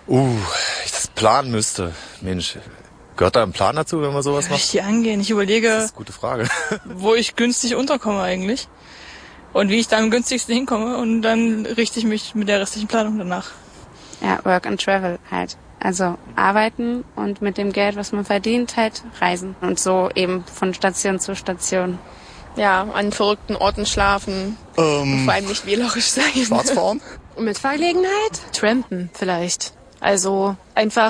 Ich das planen müsste. Mensch, gehört da ein Plan dazu, wenn man sowas macht? Wie ich die angehen? Ich überlege, Das ist eine gute Frage. wo ich günstig unterkomme eigentlich. Und wie ich da am günstigsten hinkomme. Und dann richte ich mich mit der restlichen Planung danach. Ja, Work and Travel halt. Also arbeiten und mit dem Geld, was man verdient, halt reisen. Und so eben von Station zu Station. Ja, an verrückten Orten schlafen. Und vor allem nicht wählerisch sein. Schwarz fahren? Mit Fahrgelegenheit? Trampen vielleicht. Also einfach